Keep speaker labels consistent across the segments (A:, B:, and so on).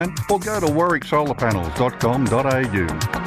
A: or go to warwicksolarpanels.com.au.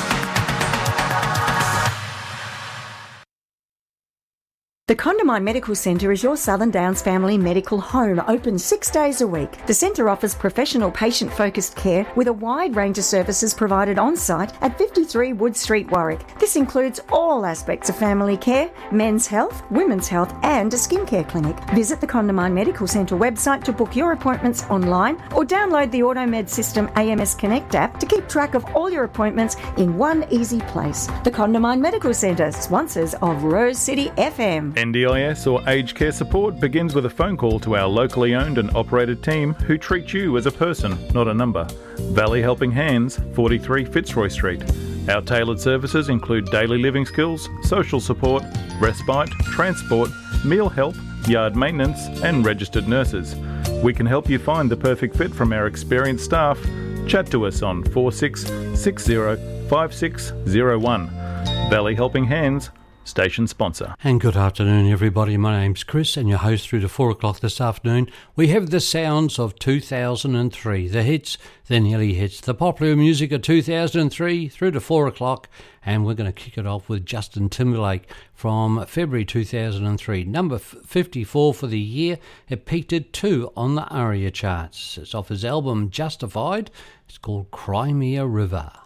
B: The Condamine Medical Centre is your Southern Downs family medical home, open 6 days a week. The centre offers professional patient-focused care with a wide range of services provided on-site at 53 Wood Street, Warwick. This includes all aspects of family care, men's health, women's health and a skincare clinic. Visit the Condamine Medical Centre website to book your appointments online or download the AutoMed System AMS Connect app to keep track of all your appointments in one easy place. The Condamine Medical Centre, sponsors of Rose City FM.
C: NDIS or aged care support begins with a phone call to our locally owned and operated team who treat you as a person, not a number. Valley Helping Hands, 43 Fitzroy Street. Our tailored services include daily living skills, social support, respite, transport, meal help, yard maintenance and registered nurses. We can help you find the perfect fit from our experienced staff. Chat to us on 46605601. Valley Helping Hands, station sponsor.
D: And good afternoon, everybody. My name's Chris, and your host through to 4 o'clock this afternoon. We have the sounds of 2003, the hits, the nearly hits, the popular music of 2003 through to 4 o'clock, and we're going to kick it off with Justin Timberlake from February 2003. Number 54 for the year. It peaked at 2 on the ARIA charts. It's off his album Justified. It's called Cry Me a River.